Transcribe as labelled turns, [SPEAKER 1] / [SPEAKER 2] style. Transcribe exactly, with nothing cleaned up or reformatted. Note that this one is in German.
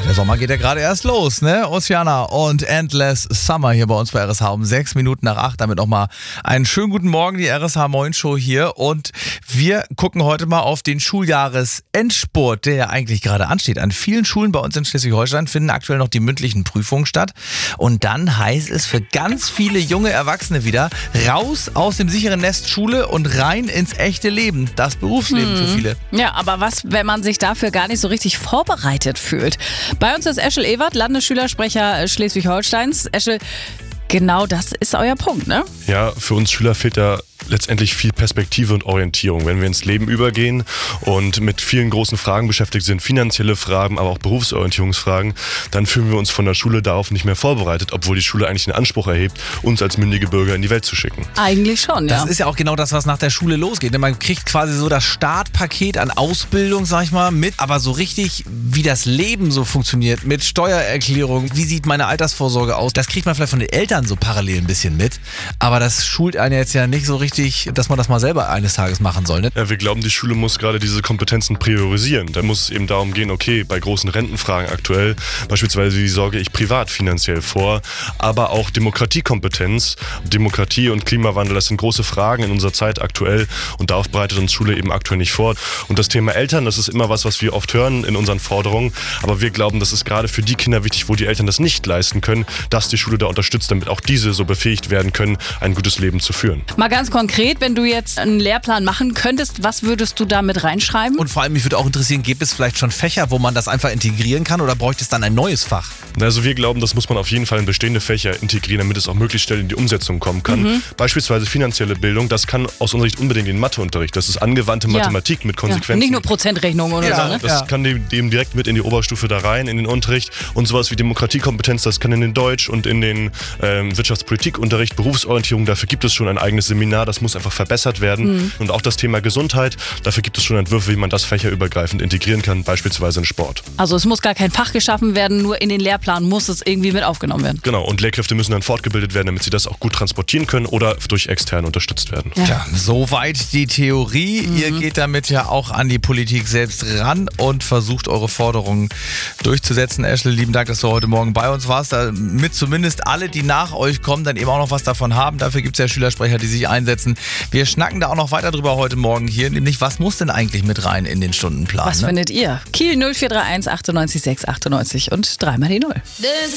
[SPEAKER 1] Der Sommer geht ja gerade erst los, ne? Oceana und Endless Summer hier bei uns bei R S H um sechs Minuten nach acht. Damit nochmal einen schönen guten Morgen, die R S H Moin Show hier. Und wir gucken heute mal auf den Schuljahresendspurt, der ja eigentlich gerade ansteht. An vielen Schulen bei uns in Schleswig-Holstein finden aktuell noch die mündlichen Prüfungen statt. Und dann heißt es für ganz viele junge Erwachsene wieder, raus aus dem sicheren Nest Schule und rein ins echte Leben. Das Berufsleben
[SPEAKER 2] hm.
[SPEAKER 1] für viele.
[SPEAKER 2] Ja, aber was, wenn man sich dafür gar nicht so richtig vorbereitet fühlt? Bei uns ist Eschel Ewert, Landesschülersprecher Schleswig-Holsteins. Eschel, genau das ist euer Punkt, ne?
[SPEAKER 3] Ja, für uns Schüler fehlt da letztendlich viel Perspektive und Orientierung. Wenn wir ins Leben übergehen und mit vielen großen Fragen beschäftigt sind, finanzielle Fragen, aber auch Berufsorientierungsfragen, dann fühlen wir uns von der Schule darauf nicht mehr vorbereitet, obwohl die Schule eigentlich den Anspruch erhebt, uns als mündige Bürger in die Welt zu schicken.
[SPEAKER 2] Eigentlich schon, ja.
[SPEAKER 1] Das ist ja auch genau das, was nach der Schule losgeht. Man kriegt quasi so das Startpaket an Ausbildung, sag ich mal, mit, aber so richtig, wie das Leben so funktioniert, mit Steuererklärung, wie sieht meine Altersvorsorge aus, das kriegt man vielleicht von den Eltern so parallel ein bisschen mit, aber das schult einen jetzt ja nicht so richtig, dass man das mal selber eines Tages machen soll, ne?
[SPEAKER 3] Ja, wir glauben, die Schule muss gerade diese Kompetenzen priorisieren. Da muss es eben darum gehen, okay, bei großen Rentenfragen aktuell, beispielsweise wie sorge ich privat finanziell vor, aber auch Demokratiekompetenz, Demokratie und Klimawandel, das sind große Fragen in unserer Zeit aktuell und darauf bereitet uns Schule eben aktuell nicht vor. Und das Thema Eltern, das ist immer was, was wir oft hören in unseren Forderungen, aber wir glauben, das ist gerade für die Kinder wichtig, wo die Eltern das nicht leisten können, dass die Schule da unterstützt, damit auch diese so befähigt werden können, ein gutes Leben zu führen.
[SPEAKER 2] Mal ganz konkret, wenn du jetzt einen Lehrplan machen könntest, was würdest du da mit reinschreiben?
[SPEAKER 1] Und vor allem, mich würde auch interessieren, gibt es vielleicht schon Fächer, wo man das einfach integrieren kann oder bräuchte es dann ein neues Fach?
[SPEAKER 3] Also wir glauben, das muss man auf jeden Fall in bestehende Fächer integrieren, damit es auch möglichst schnell in die Umsetzung kommen kann. Mhm. Beispielsweise finanzielle Bildung, das kann aus unserer Sicht unbedingt in den Matheunterricht. Das ist angewandte
[SPEAKER 2] ja.
[SPEAKER 3] Mathematik mit Konsequenzen.
[SPEAKER 2] Ja. Nicht nur Prozentrechnung oder
[SPEAKER 3] ja,
[SPEAKER 2] so, ne?
[SPEAKER 3] Das ja. kann dem, dem direkt mit in die Oberstufe da rein, in den Unterricht. Und sowas wie Demokratiekompetenz, das kann in den Deutsch- und in den ähm, Wirtschaftspolitikunterricht, Berufsorientierung, dafür gibt es schon ein eigenes Seminar, das muss einfach verbessert werden. Mhm. Und auch das Thema Gesundheit, dafür gibt es schon Entwürfe, wie man das fächerübergreifend integrieren kann, beispielsweise in Sport.
[SPEAKER 2] Also es muss gar kein Fach geschaffen werden, nur in den Lehrplan muss es irgendwie mit aufgenommen werden.
[SPEAKER 3] Genau, und Lehrkräfte müssen dann fortgebildet werden, damit sie das auch gut transportieren können oder durch externe unterstützt werden.
[SPEAKER 1] Ja, ja, soweit die Theorie. Mhm. Ihr geht damit ja auch an die Politik selbst ran und versucht eure Forderungen durchzusetzen. Eschel, lieben Dank, dass du heute Morgen bei uns warst, damit zumindest alle, die nach euch kommen, dann eben auch noch was davon haben. Dafür gibt es ja Schülersprecher, die sich einsetzen. Wir schnacken da auch noch weiter drüber heute Morgen hier, nämlich was muss denn eigentlich mit rein in den Stundenplan?
[SPEAKER 2] Was
[SPEAKER 1] ne?
[SPEAKER 2] findet ihr? Kiel null vier drei eins achtundneunzig sechs achtundneunzig und dreimal die Null.